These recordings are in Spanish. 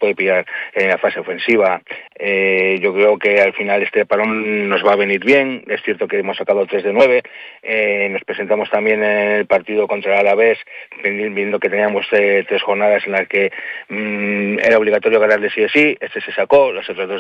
puede pillar en la fase ofensiva. Yo creo que al final este parón nos va a venir bien. Es cierto que hemos sacado 3 de 9. Nos presentamos también en el partido contra el Alavés, viendo que teníamos 3 jornadas en las que era obligatorio ganar de sí o sí. Este se sacó, las otras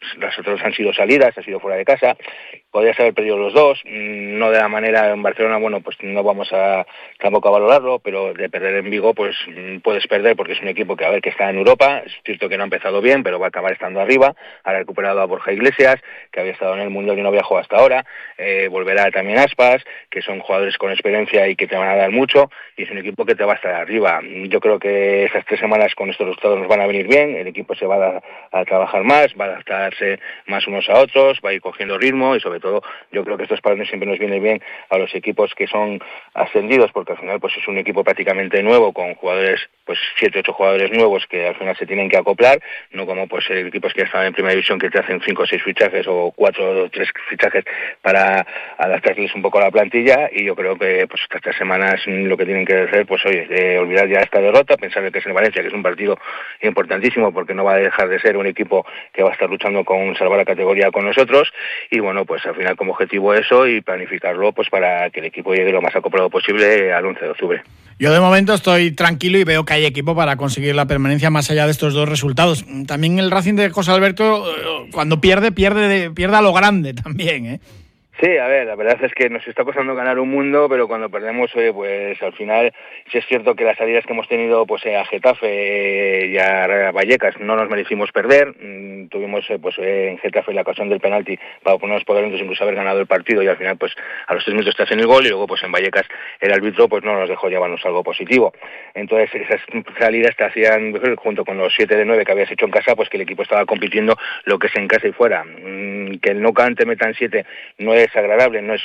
dos han sido salidas, ha sido fuera de casa. Podrías haber perdido los dos, no de la manera en Barcelona, bueno, pues no vamos a tampoco a valorarlo, pero de perder en Vigo, pues puedes perder porque es un equipo que, a ver, que está en Europa. Es cierto que no ha empezado bien, pero va a acabar estando arriba. Ha recuperado a Borja Iglesias, que había estado en el Mundial y no había jugado hasta ahora. Volverá también Aspas, que son jugadores con experiencia y que te van a dar mucho, y es un equipo que te va a estar arriba. Yo creo que esas 3 semanas con estos resultados nos van a venir bien. El equipo se va a trabajar más, va a adaptarse más unos a otros, va a ir cogiendo ritmo, y sobre todo yo creo que estos parones siempre nos vienen bien a los equipos que son ascendidos, porque al final pues es un equipo prácticamente nuevo, con jugadores, pues 7-8 jugadores nuevos que al final se tienen que acoplar, no como pues equipos que están en primera división que te hacen 5 o 6 fichajes o 4 o 3 fichajes para adaptarles un poco a la plantilla. Y yo creo que pues estas 3 semanas lo que tienen que hacer, pues oye, olvidar ya esta derrota, pensar que es en Valencia, que es un partido importantísimo porque no va a dejar de ser un equipo que va a estar luchando con salvar la categoría con nosotros, y bueno, pues al final como objetivo eso, y planificarlo pues para que el equipo llegue lo más acoplado posible al 11 de octubre. Yo de momento estoy tranquilo y veo que hay equipo para conseguir la permanencia más allá de estos 2 resultados. También el Racing de José Alberto, cuando pierde a lo grande también, ¿eh? Sí, a ver, la verdad es que nos está costando ganar un mundo, pero cuando perdemos, oye, pues al final sí es cierto que las salidas que hemos tenido pues a Getafe y a Vallecas no nos merecimos perder. Tuvimos pues en Getafe la ocasión del penalti para ponernos por delante, incluso haber ganado el partido, y al final pues a los 3 minutos estás en el gol, y luego pues en Vallecas el árbitro pues no nos dejó llevarnos algo positivo. Entonces esas salidas te hacían, junto con los 7 de 9 que habías hecho en casa, pues que el equipo estaba compitiendo lo que es en casa y fuera. Que el knockout te metan 7 no es agradable, no es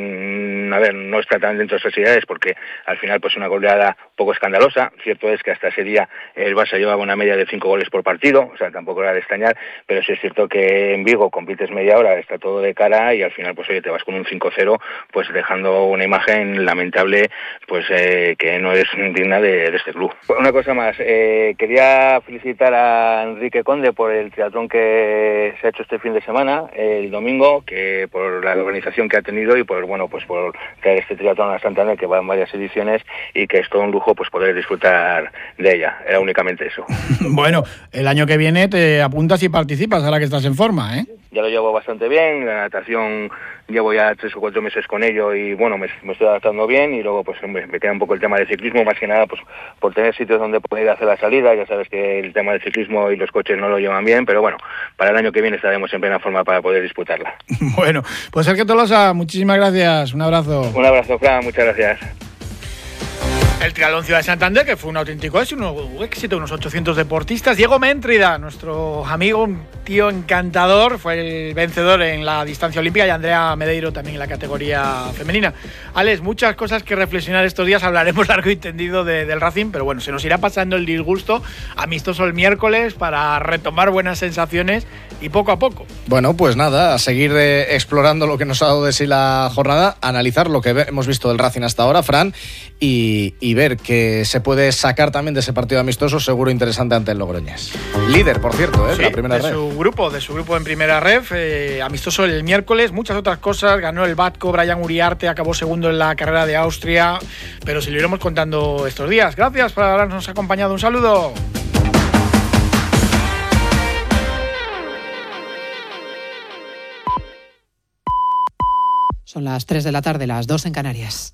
no está tan dentro de las facilidades, porque al final pues una goleada poco escandalosa. Cierto es que hasta ese día el Barça llevaba una media de 5 goles por partido, o sea, tampoco era de extrañar, pero sí es cierto que en Vigo compites media hora, está todo de cara, y al final pues oye, te vas con un 5-0, pues dejando una imagen lamentable, pues que no es digna de este club. Una cosa más, quería felicitar a Enrique Conde por el triatlón que se ha hecho este fin de semana, el domingo, que por la organización que ha tenido y por traer este triatlón a Santander, que va en varias ediciones, y que es todo un lujo pues poder disfrutar de ella. Era únicamente eso. Bueno, el año que viene te apuntas y participas, ahora que estás en forma, ¿eh? Ya lo llevo bastante bien, la natación llevo ya 3 o 4 meses con ello, y bueno, me estoy adaptando bien, y luego pues me queda un poco el tema del ciclismo, más que nada pues por tener sitios donde poder hacer la salida. Ya sabes que el tema del ciclismo y los coches no lo llevan bien, pero bueno, para el año que viene estaremos en plena forma para poder disputarla. Bueno, pues Sergio Tolosa, muchísimas gracias, un abrazo. Un abrazo, Fran, muchas gracias. El Triatlón Ciudad de Santander, que fue un auténtico éxito, unos 800 deportistas. Diego Méntrida, nuestro amigo, un tío encantador, fue el vencedor en la distancia olímpica, y Andrea Medeiro también en la categoría femenina. Alex, muchas cosas que reflexionar estos días, hablaremos largo y tendido del Racing, pero bueno, se nos irá pasando el disgusto. Amistoso el miércoles para retomar buenas sensaciones y poco a poco. Bueno, pues nada, a seguir explorando lo que nos ha dado de sí la jornada, analizar lo que hemos visto del Racing hasta ahora, Fran, y ver que se puede sacar también de ese partido amistoso, seguro interesante ante el Logroñés. Líder, por cierto, sí, la primera de red. De su grupo en primera red, amistoso el miércoles, muchas otras cosas, ganó el Batco, Brian Uriarte acabó segundo en la carrera de Austria, pero si lo iremos contando estos días. Gracias por habernos acompañado, un saludo. Son las 3 de la tarde, las 2 en Canarias.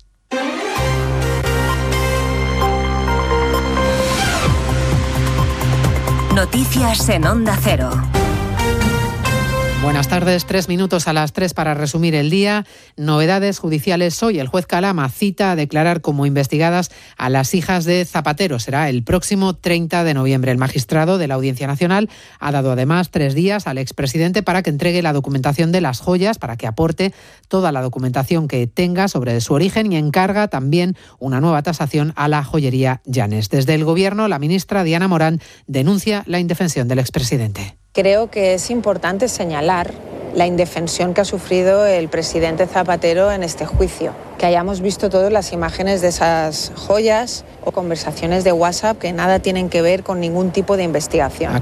Noticias en Onda Cero. Buenas tardes, 3 minutos a las 3 para resumir el día. Novedades judiciales hoy. El juez Calama cita a declarar como investigadas a las hijas de Zapatero. Será el próximo 30 de noviembre. El magistrado de la Audiencia Nacional ha dado además 3 días al expresidente para que entregue la documentación de las joyas, para que aporte toda la documentación que tenga sobre su origen, y encarga también una nueva tasación a la joyería Llanes. Desde el Gobierno, la ministra Diana Morán denuncia la indefensión del expresidente. Creo que es importante señalar la indefensión que ha sufrido el presidente Zapatero en este juicio. Que hayamos visto todas las imágenes de esas joyas o conversaciones de WhatsApp que nada tienen que ver con ningún tipo de investigación.